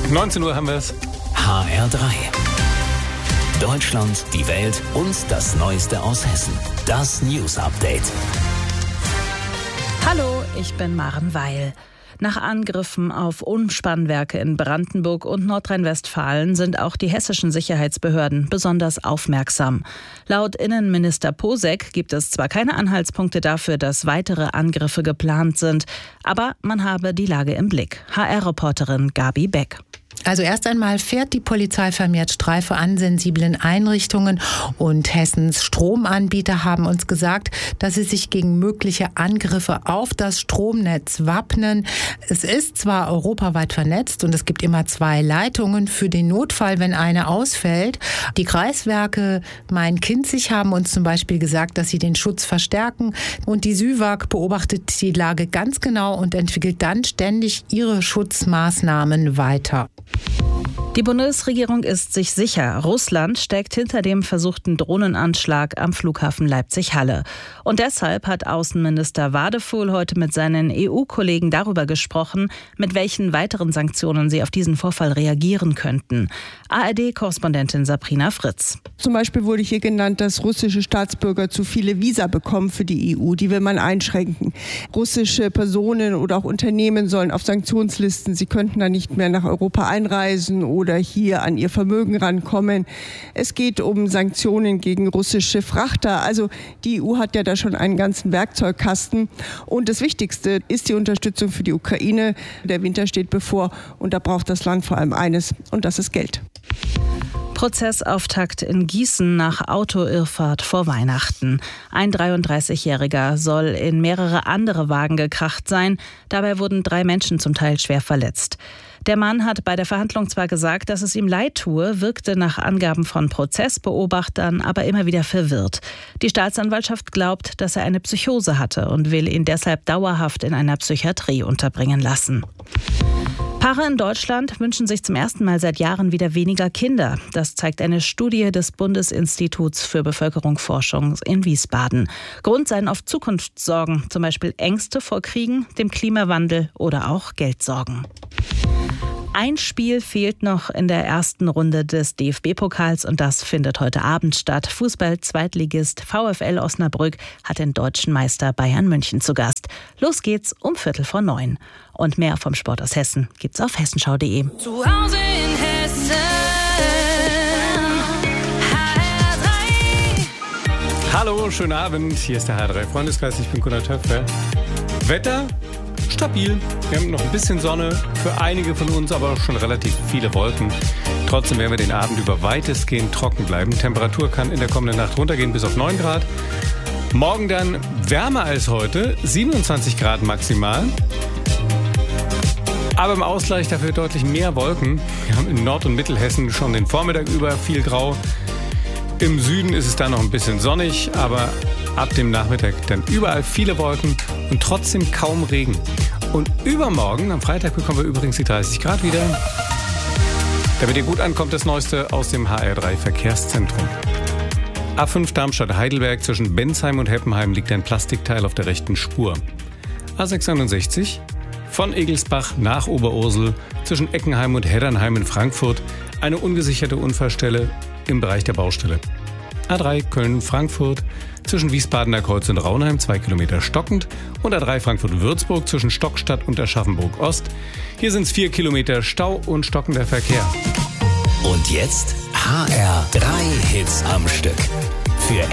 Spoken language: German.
19 Uhr haben wir es. HR3. Deutschland, die Welt und das Neueste aus Hessen. Das News Update. Hallo, ich bin Maren Weil. Nach Angriffen auf Umspannwerke in Brandenburg und Nordrhein-Westfalen sind auch die hessischen Sicherheitsbehörden besonders aufmerksam. Laut Innenminister Posek gibt es zwar keine Anhaltspunkte dafür, dass weitere Angriffe geplant sind, aber man habe die Lage im Blick. HR-Reporterin Gabi Beck. Also erst einmal fährt die Polizei vermehrt Streife an sensiblen Einrichtungen und Hessens Stromanbieter haben uns gesagt, dass sie sich gegen mögliche Angriffe auf das Stromnetz wappnen. Es ist zwar europaweit vernetzt und es gibt immer 2 Leitungen für den Notfall, wenn eine ausfällt. Die Kreiswerke Main-Kinzig haben uns zum Beispiel gesagt, dass sie den Schutz verstärken und die SÜWAG beobachtet die Lage ganz genau und entwickelt dann ständig ihre Schutzmaßnahmen weiter. Die Bundesregierung ist sich sicher, Russland steckt hinter dem versuchten Drohnenanschlag am Flughafen Leipzig-Halle. Und deshalb hat Außenminister Wadefuhl heute mit seinen EU-Kollegen darüber gesprochen, mit welchen weiteren Sanktionen sie auf diesen Vorfall reagieren könnten. ARD-Korrespondentin Sabrina Fritz. Zum Beispiel wurde hier genannt, dass russische Staatsbürger zu viele Visa bekommen für die EU. Die will man einschränken. Russische Personen oder auch Unternehmen sollen auf Sanktionslisten. Sie könnten dann nicht mehr nach Europa einreisen oder hier an ihr Vermögen rankommen. Es geht um Sanktionen gegen russische Frachter. Also die EU hat ja da schon einen ganzen Werkzeugkasten. Und das Wichtigste ist die Unterstützung für die Ukraine. Der Winter steht bevor und da braucht das Land vor allem eines und das ist Geld. Prozessauftakt in Gießen nach Autoirrfahrt vor Weihnachten. Ein 33-Jähriger soll in mehrere andere Wagen gekracht sein. Dabei wurden 3 Menschen zum Teil schwer verletzt. Der Mann hat bei der Verhandlung zwar gesagt, dass es ihm leid tue, wirkte nach Angaben von Prozessbeobachtern aber immer wieder verwirrt. Die Staatsanwaltschaft glaubt, dass er eine Psychose hatte und will ihn deshalb dauerhaft in einer Psychiatrie unterbringen lassen. Paare in Deutschland wünschen sich zum ersten Mal seit Jahren wieder weniger Kinder. Das zeigt eine Studie des Bundesinstituts für Bevölkerungsforschung in Wiesbaden. Grund seien oft Zukunftssorgen, zum Beispiel Ängste vor Kriegen, dem Klimawandel oder auch Geldsorgen. Ein Spiel fehlt noch in der ersten Runde des DFB-Pokals und das findet heute Abend statt. Fußball-Zweitligist VfL Osnabrück hat den deutschen Meister Bayern München zu Gast. Los geht's um 8:45. Und mehr vom Sport aus Hessen gibt's auf hessenschau.de. Zu Hause in Hessen, HR3. Hallo, schönen Abend. Hier ist der HR3-Freundeskreis. Ich bin Gunnar Töpfer. Wetter? Stabil. Wir haben noch ein bisschen Sonne für einige von uns, aber auch schon relativ viele Wolken. Trotzdem werden wir den Abend über weitestgehend trocken bleiben. Temperatur kann in der kommenden Nacht runtergehen bis auf 9 Grad. Morgen dann wärmer als heute, 27 Grad maximal. Aber im Ausgleich dafür deutlich mehr Wolken. Wir haben in Nord- und Mittelhessen schon den Vormittag über viel Grau. Im Süden ist es dann noch ein bisschen sonnig, aber ab dem Nachmittag dann überall viele Wolken und trotzdem kaum Regen. Und übermorgen, am Freitag, bekommen wir übrigens die 30 Grad wieder. Damit ihr gut ankommt, das Neueste aus dem HR3 Verkehrszentrum. A5 Darmstadt-Heidelberg zwischen Bensheim und Heppenheim liegt ein Plastikteil auf der rechten Spur. A661 von Egelsbach nach Oberursel zwischen Eckenheim und Heddernheim in Frankfurt eine ungesicherte Unfallstelle im Bereich der Baustelle. A3 Köln-Frankfurt zwischen Wiesbadener Kreuz und Raunheim 2 Kilometer stockend und A3 Frankfurt-Würzburg zwischen Stockstadt und Aschaffenburg-Ost. Hier sind es 4 Kilometer Stau und stockender Verkehr. Und jetzt HR3 Hits am Stück.